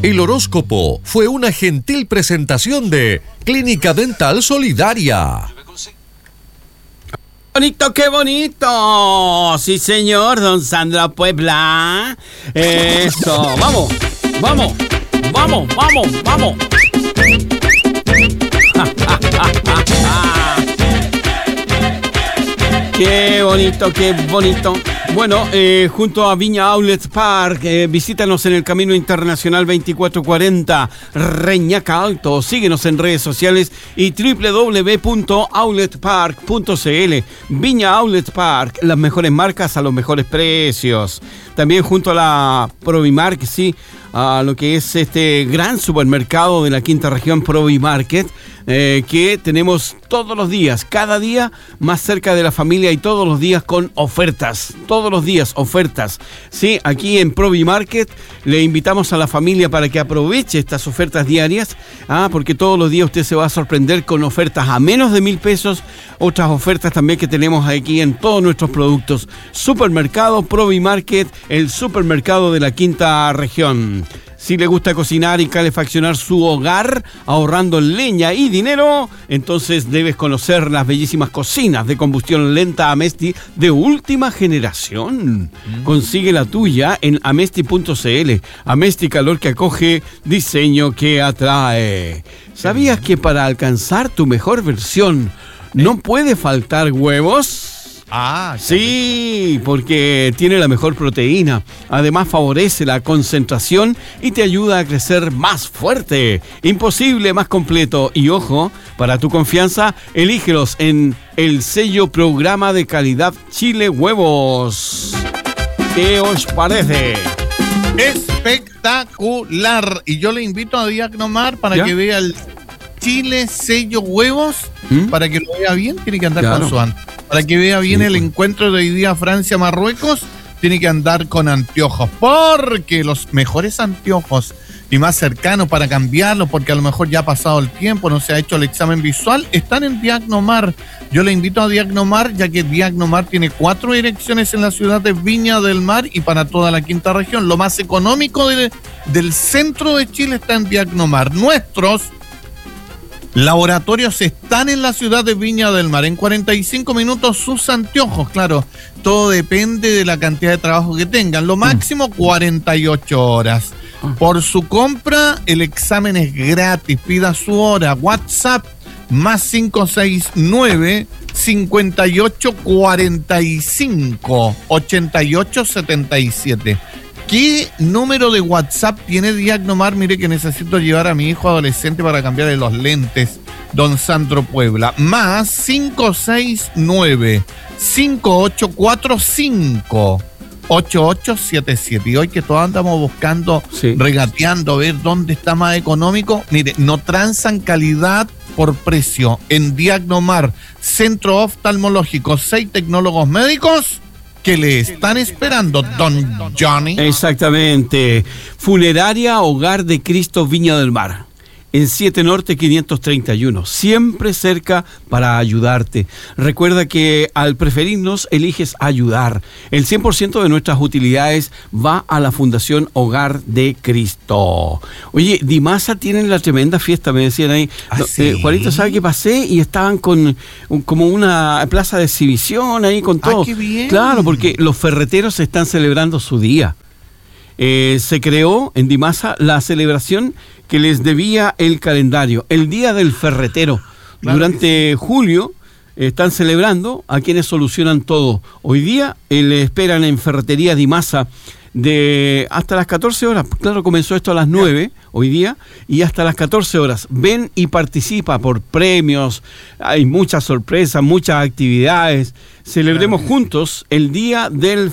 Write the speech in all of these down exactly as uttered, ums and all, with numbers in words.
El horóscopo fue una gentil presentación de Clínica Dental Solidaria. Bonito, qué bonito. Sí, señor, don Sandra Puebla. Eso, vamos, vamos, vamos, vamos, vamos. Qué bonito, qué bonito. Bueno, eh, junto a Viña Outlet Park, eh, visítanos en el Camino Internacional veinticuatro cuarenta, Reñaca Alto. Síguenos en redes sociales y doble u doble u doble u punto outlet park punto c l. Viña Outlet Park, las mejores marcas a los mejores precios. También junto a la Provimarket, sí, a lo que es este gran supermercado de la quinta región, Provimarket, eh, que tenemos todos los días, cada día más cerca de la familia y todos los días con ofertas, todos los días ofertas. Sí, aquí en Provimarket le invitamos a la familia para que aproveche estas ofertas diarias, ah, porque todos los días usted se va a sorprender con ofertas a menos de mil pesos, otras ofertas también que tenemos aquí en todos nuestros productos. Supermercado Provimarket, el supermercado de la quinta región. Si le gusta cocinar y calefaccionar su hogar ahorrando leña y dinero, entonces debes conocer las bellísimas cocinas de combustión lenta Amesti de última generación. Mm. Consigue la tuya en amesti punto c l. Amesti, calor que acoge, diseño que atrae. ¿Sabías que para alcanzar tu mejor versión no puede faltar huevos? Ah, sí, porque tiene la mejor proteína. Además favorece la concentración y te ayuda a crecer más fuerte. Imposible más completo. Y ojo, para tu confianza, elígelos en el sello Programa de Calidad Chile Huevos. ¿Qué os parece? Espectacular. Y yo le invito a Diagnomar para ¿Ya? que vea el Chile Sello Huevos. ¿Mm? Para que lo vea bien, tiene que andar, claro, con su anteojos. Para que vea bien, sí, el encuentro de hoy día Francia-Marruecos, tiene que andar con anteojos, porque los mejores anteojos y más cercanos para cambiarlos, porque a lo mejor ya ha pasado el tiempo, no se ha hecho el examen visual, están en Diagnomar. Yo le invito a Diagnomar, ya que Diagnomar tiene cuatro direcciones en la ciudad de Viña del Mar y para toda la quinta región. Lo más económico de, del centro de Chile está en Diagnomar. Nuestros laboratorios están en la ciudad de Viña del Mar. En cuarenta y cinco minutos sus anteojos, claro, todo depende de la cantidad de trabajo que tengan. Lo máximo cuarenta y ocho horas. Por su compra, el examen es gratis. Pida su hora. WhatsApp más cinco seis nueve, cincuenta y ocho cuarenta y cinco, ochenta y ocho setenta y siete. ¿Qué número de WhatsApp tiene Diagnomar? Mire que necesito llevar a mi hijo adolescente para cambiarle los lentes, don Sandro Puebla. Más cinco seis nueve, cinco ocho cuatro cinco, ocho ocho siete siete. Y hoy que todos andamos buscando, sí, regateando, ver dónde está más económico, mire, no transan calidad por precio. En Diagnomar, Centro Oftalmológico, seis tecnólogos médicos que le están esperando, don Johnny. Exactamente. Funeraria Hogar de Cristo Viña del Mar. En siete Norte quinientos treinta y uno, siempre cerca para ayudarte. Recuerda que al preferirnos, eliges ayudar. El cien por ciento de nuestras utilidades va a la Fundación Hogar de Cristo. Oye, Dimasa tienen la tremenda fiesta, me decían ahí. ¿Ah, no, sí? eh, Juanito, ¿sabe que pasé? Y estaban con un, como una plaza de exhibición ahí con todo. ¡Ah, qué bien! Claro, porque los ferreteros están celebrando su día. Eh, se creó en Dimasa la celebración que les debía el calendario, el Día del Ferretero. Claro, durante sí. julio eh, están celebrando a quienes solucionan todo. Hoy día eh, le esperan en Ferretería Dimasa de hasta las catorce horas. Claro, comenzó esto a las nueve hoy día y hasta las catorce horas. Ven y participa por premios, hay muchas sorpresas, muchas actividades. Celebremos claro, juntos el Día del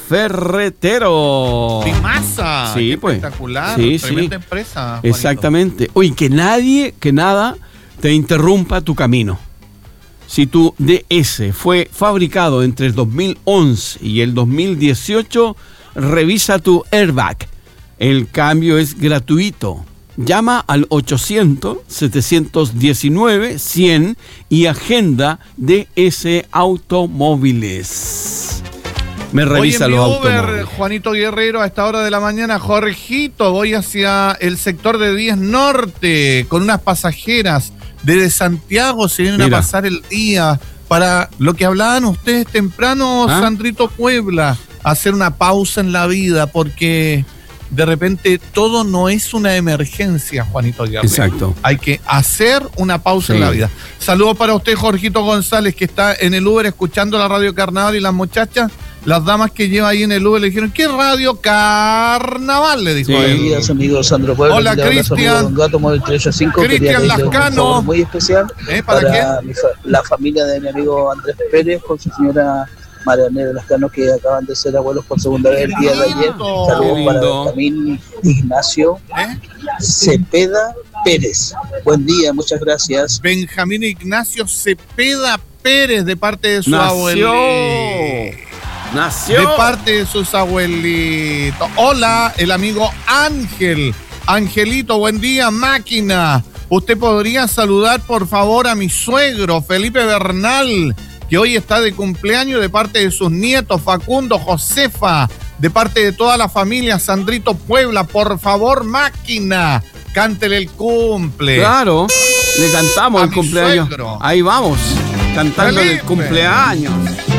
Ferretero. Dimasa, sí, qué pues, espectacular, sí, tremenda sí. empresa. Juanito. Exactamente. Oye, que nadie, que nada te interrumpa tu camino. Si tu D S fue fabricado entre el dos mil once y el dos mil dieciocho, revisa tu airbag. El cambio es gratuito. Llama al ochocientos, setecientos diecinueve, cien y agenda D S Automóviles. me revisa Oye, en los mi Uber, automóviles. Juanito Guerrero, a esta hora de la mañana, Jorgito, voy hacia el sector de Díaz Norte con unas pasajeras desde Santiago, se vienen Mira. a pasar el día para lo que hablaban ustedes temprano, ¿Ah? Sandrito Puebla, hacer una pausa en la vida porque de repente todo no es una emergencia, Juanito Guerrero. Exacto. Hay que hacer una pausa Sí. en la vida. Saludos para usted, Jorgito González, que está en el Uber escuchando la radio Carnaval, y las muchachas, las damas que lleva ahí en el Uber le dijeron, ¿qué radio Carnaval? Le dijo Sí. él. Buenos días, amigos. Sandro Puebla. Hola, aquí le habla su amigo Cristian. Don Gato, móvil tres ocho cinco. Cristian Quería pedirle un Lascano. favor muy especial ¿Eh? ¿Para para mi fa- la familia de mi amigo Andrés Pérez con su señora Marianela Lascano, que acaban de ser abuelos por segunda vez el día de ayer. lindo. Saludos Qué para lindo. Benjamín Ignacio ¿Eh? Cepeda Pérez. Buen día, muchas gracias. Benjamín Ignacio Cepeda Pérez, de parte de su Nació. abuelito. Nació. De parte de sus abuelitos. Hola, el amigo Ángel. Angelito, buen día, máquina. ¿Usted podría saludar, por favor, a mi suegro, Felipe Bernal, que hoy está de cumpleaños, de parte de sus nietos, Facundo, Josefa, de parte de toda la familia, Sandrito Puebla? Por favor, máquina, cántele el cumple. Claro, le cantamos A el mi cumpleaños. suegro. Ahí vamos, cantando el Felipe. cumpleaños.